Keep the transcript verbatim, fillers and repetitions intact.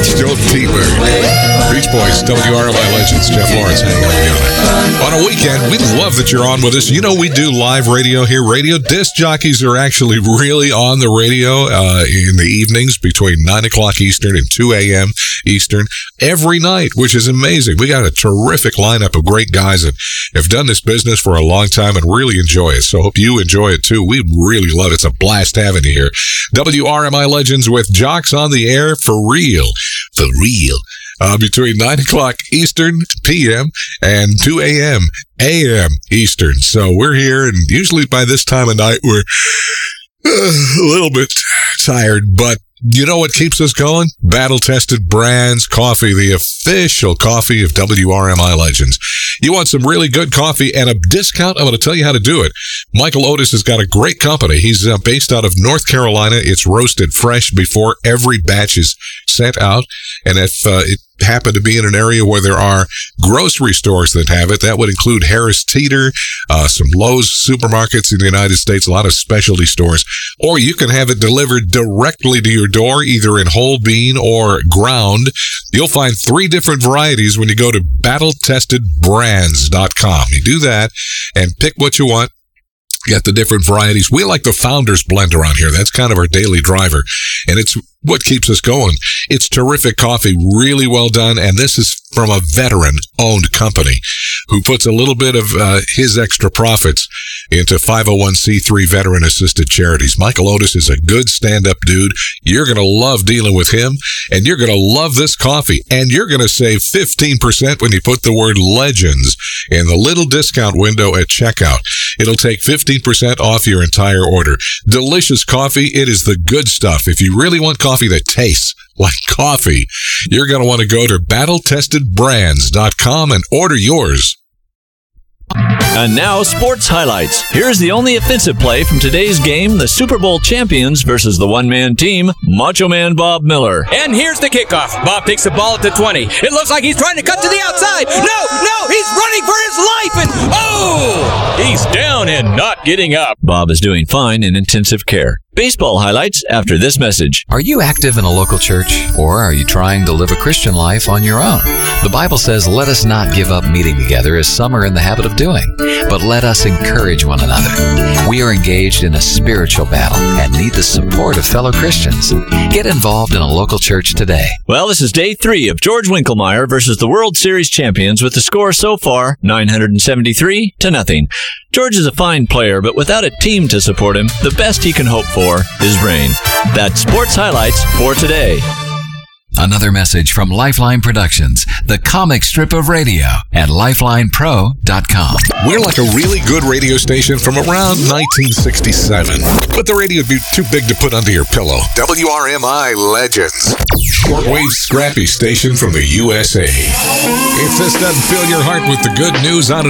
Joe T-Bird. Beach Boys, W R M I Legends, Jeff Lawrence hanging out with you. On a weekend, we love that you're on with us. You know, we do live radio here. Radio disc jockeys are actually really on the radio uh, in the evenings between nine o'clock Eastern and two a.m. Eastern every night, which is amazing. We got a terrific lineup of great guys that have done this business for a long time and really enjoy it. So hope you enjoy it too. We really love it. It's a blast having you here. W R M I Legends with Jocks on the air for real. For real. Uh, between nine o'clock Eastern P M and two a.m. A M Eastern. So we're here, and usually by this time of night, we're uh, a little bit tired, but you know what keeps us going? Battle-tested brands coffee, the official coffee of W R M I Legends. You want some really good coffee and a discount? I'm going to tell you how to do it. Michael Otis has got a great company. He's uh, based out of North Carolina. It's roasted fresh before every batch is sent out. And if uh, it happen to be in an area where there are grocery stores that have it, that would include Harris Teeter, uh, some Lowe's supermarkets in the United States, a lot of specialty stores, or you can have it delivered directly to your door, either in whole bean or ground. You'll find three different varieties when you go to battle tested brands dot com. You do that and pick what you want. Get the different varieties. We like the Founders Blend around here. That's kind of our daily driver, and it's what keeps us going. It's terrific coffee, really well done, and this is from a veteran-owned company who puts a little bit of uh, his extra profits into five oh one c three veteran-assisted charities. Michael Otis is a good stand-up dude. You're going to love dealing with him, and you're going to love this coffee, and you're going to save fifteen percent when you put the word Legends in the little discount window at checkout. It'll take fifteen percent off your entire order. Delicious coffee. It is the good stuff. If you really want coffee that tastes like coffee, you're going to want to go to battle tested brands dot com and order yours. And now, sports highlights. Here's the only offensive play from today's game, the Super Bowl champions versus the one-man team, Macho Man Bob Miller. And here's the kickoff. Bob takes the ball at the twenty. It looks like he's trying to cut to the outside. No, no, he's running for his life, and oh! He's down and not getting up. Bob is doing fine in intensive care. Baseball highlights after this message. Are you active in a local church, or are you trying to live a Christian life on your own? The Bible says, let us not give up meeting together as some are in the habit of doing, but let us encourage one another. We are engaged in a spiritual battle and need the support of fellow Christians. Get involved in a local church today. Well, this is day three of George Winkelmeyer versus the World Series champions, with the score so far nine hundred seventy-three to nothing. George is a fine player, but without a team to support him, the best he can hope for is rain. That's sports highlights for today. Another message from Lifeline Productions, the comic strip of radio, at lifeline pro dot com. We're like a really good radio station from around nineteen sixty-seven, but the radio would be too big to put under your pillow. W R M I Legends. Shortwave scrappy station from the U S A. If this doesn't fill your heart with the good news out of